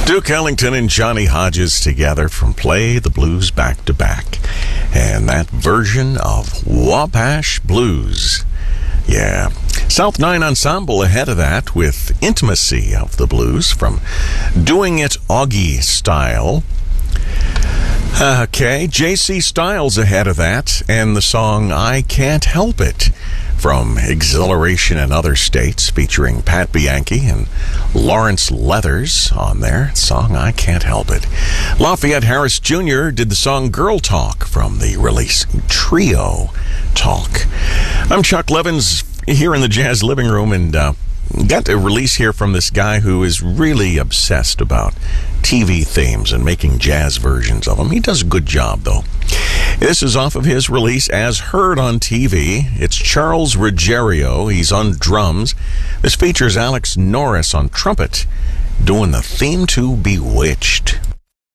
Duke Ellington and Johnny Hodges together from Play the Blues Back to Back. And that version of Wabash Blues. Yeah. South 9 Ensemble ahead of that with Intimacy of the Blues from Doing It Augie Style. Okay, J.C. Styles ahead of that, and the song I Can't Help It from Exhilaration in Other States, featuring Pat Bianchi and Lawrence Leathers on their song I Can't Help It. Lafayette Harris Jr. did the song Girl Talk from the release Trio Talk. I'm Chuck Levins here in the Jazz Living Room, and got a release here from this guy who is really obsessed about TV themes and making jazz versions of them. He does a good job, though. This is off of his release As Heard on TV. It's Charles Ruggiero. He's on drums. This features Alex Norris on trumpet doing the theme to Bewitched.